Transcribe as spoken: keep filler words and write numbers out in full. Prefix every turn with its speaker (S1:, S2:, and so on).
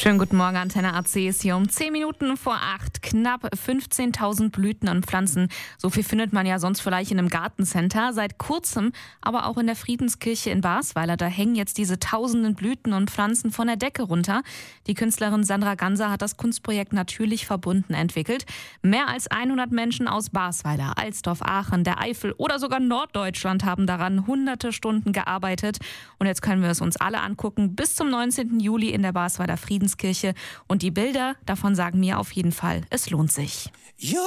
S1: Schönen guten Morgen, Antenne A C ist hier um zehn Minuten vor acht. Knapp fünfzehntausend Blüten und Pflanzen. So viel findet man ja sonst vielleicht in einem Gartencenter. Seit kurzem aber auch in der Friedenskirche in Basweiler. Da hängen jetzt diese tausenden Blüten und Pflanzen von der Decke runter. Die Künstlerin Sandra Ganser hat das Kunstprojekt Natürlich verbunden entwickelt. Mehr als hundert Menschen aus Basweiler, Alsdorf, Aachen, der Eifel oder sogar Norddeutschland haben daran hunderte Stunden gearbeitet. Und jetzt können wir es uns alle angucken. Bis zum neunzehnten Juli in der Basweiler Friedenskirche. Und die Bilder davon sagen mir auf jeden Fall, es lohnt sich.